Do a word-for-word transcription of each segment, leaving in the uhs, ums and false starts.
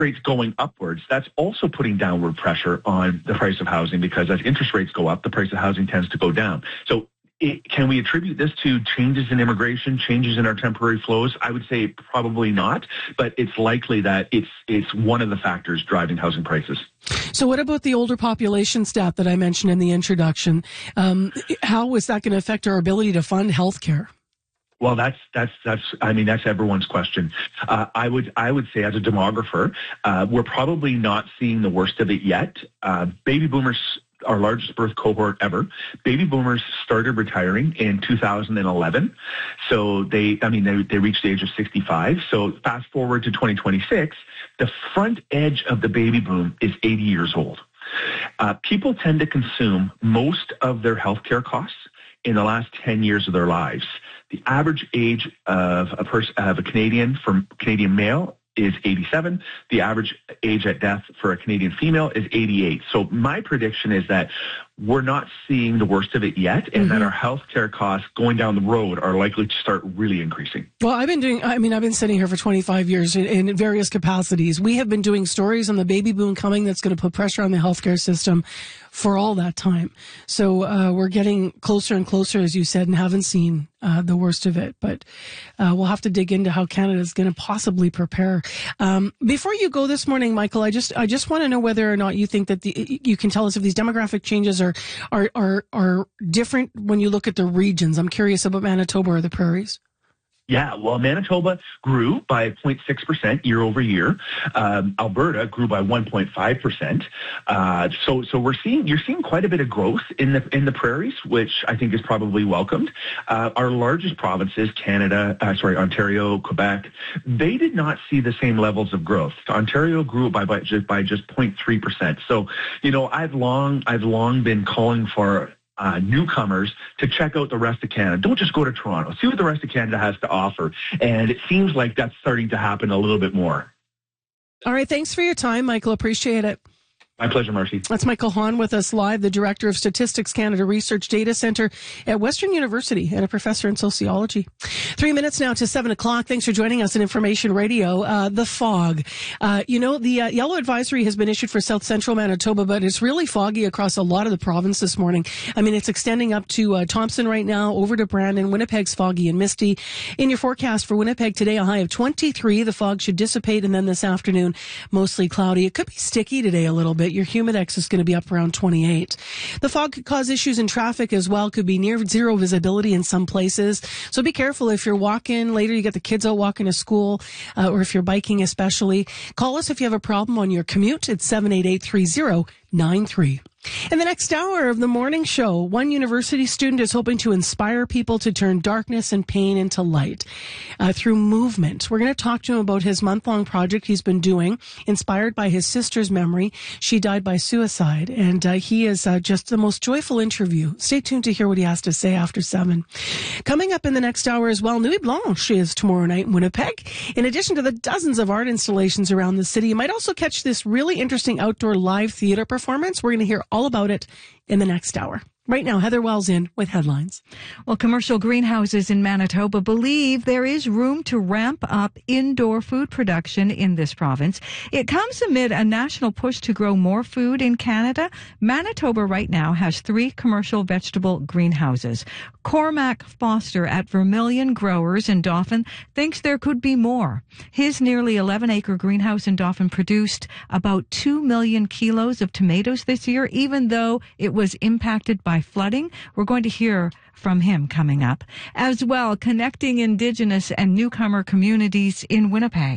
rates going upwards, that's also putting downward pressure on the price of housing, because as interest rates go up, the price of housing tends to go down. So it, can we attribute this to changes in immigration, changes in our temporary flows? I would say probably not, but it's likely that it's it's one of the factors driving housing prices. So what about the older population stat that I mentioned in the introduction? Um, how is that going to affect our ability to fund healthcare? Well, that's that's that's. I mean, that's everyone's question. Uh, I would I would say, as a demographer, uh, we're probably not seeing the worst of it yet. Uh, baby boomers, our largest birth cohort ever. Baby boomers started retiring in two thousand eleven, so they, I mean, they they reached the age of sixty-five. So fast forward to twenty twenty-six, the front edge of the baby boom is eighty years old. Uh, people tend to consume most of their healthcare costs in the last ten years of their lives. The average age of a person, of a Canadian, for Canadian male, is eighty-seven. The average age at death for a Canadian female is eighty-eight. So my prediction is that we're not seeing the worst of it yet, and mm-hmm. that our healthcare costs going down the road are likely to start really increasing. Well, I've been doing, I mean, I've been sitting here for twenty-five years in, in various capacities. We have been doing stories on the baby boom coming that's going to put pressure on the healthcare system for all that time. So uh, we're getting closer and closer, as you said, and haven't seen uh, the worst of it. But uh, we'll have to dig into how Canada is going to possibly prepare. Um, before you go this morning, Michael, I just I just want to know whether or not you think that the, you can tell us if these demographic changes are are are are different when you look at the regions. I'm curious about Manitoba or the prairies. Yeah, well, Manitoba grew by zero point six percent year over year. Um, Alberta grew by one point five percent. Uh, so, so we're seeing you're seeing quite a bit of growth in the in the prairies, which I think is probably welcomed. Uh, our largest provinces, Canada, uh, sorry, Ontario, Quebec, they did not see the same levels of growth. Ontario grew by by just by just zero point three percent. So, you know, I've long I've long been calling for Uh, newcomers to check out the rest of Canada. Don't just go to Toronto. See what the rest of Canada has to offer. And it seems like that's starting to happen a little bit more. All right. Thanks for your time, Michael. Appreciate it. My pleasure, Marcy. That's Michael Hahn with us live, the Director of Statistics Canada Research Data Centre at Western University and a professor in sociology. Three minutes now to seven o'clock. Thanks for joining us on Information Radio. Uh, the fog. Uh, you know, the uh, yellow advisory has been issued for south central Manitoba, but it's really foggy across a lot of the province this morning. I mean, it's extending up to uh, Thompson right now, over to Brandon. Winnipeg's foggy and misty. In your forecast for Winnipeg today, a high of twenty-three. The fog should dissipate, and then this afternoon, mostly cloudy. It could be sticky today a little bit. Your humidex is going to be up around twenty-eight. The fog could cause issues in traffic as well. Could be near zero visibility in some places. So be careful if you're walking later, you get the kids out walking to school, uh, or if you're biking especially. Call us if you have a problem on your commute. It's seven eight eight, three zero nine three. In the next hour of the morning show, one university student is hoping to inspire people to turn darkness and pain into light uh, through movement. We're going to talk to him about his month-long project he's been doing, inspired by his sister's memory. She died by suicide, and uh, he is uh, just the most joyful interview. Stay tuned to hear what he has to say after seven. Coming up in the next hour as well, Nuit Blanche is tomorrow night in Winnipeg. In addition to the dozens of art installations around the city, you might also catch this really interesting outdoor live theater performance. We're going to hear all about it in the next hour. Right now, Heather Wells in with headlines. Well, commercial greenhouses in Manitoba believe there is room to ramp up indoor food production in this province. It comes amid a national push to grow more food in Canada. Manitoba right now has three commercial vegetable greenhouses. Cormac Foster at Vermilion Growers in Dauphin thinks there could be more. His nearly eleven acre greenhouse in Dauphin produced about two million kilos of tomatoes this year, even though it was impacted by flooding. We're going to hear from him coming up. As well, connecting Indigenous and newcomer communities in Winnipeg.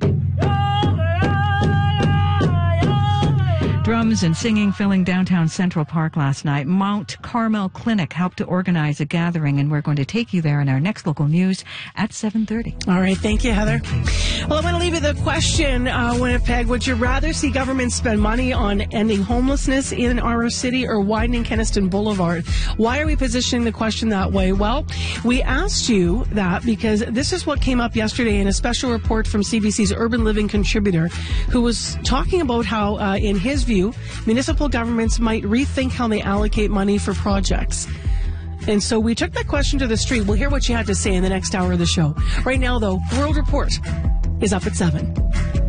Drums and singing filling downtown Central Park last night. Mount Carmel Clinic helped to organize a gathering, and we're going to take you there in our next local news at seven thirty. All right. Thank you, Heather. Well, I'm going to leave you the question, uh, Winnipeg. Would you rather see government spend money on ending homelessness in our city or widening Kenaston Boulevard? Why are we positioning the question that way? Well, we asked you that because this is what came up yesterday in a special report from C B C's Urban Living contributor, who was talking about how, uh, in his view, municipal governments might rethink how they allocate money for projects. And so we took that question to the street. We'll hear what you had to say in the next hour of the show. Right now, though, World Report is up at seven.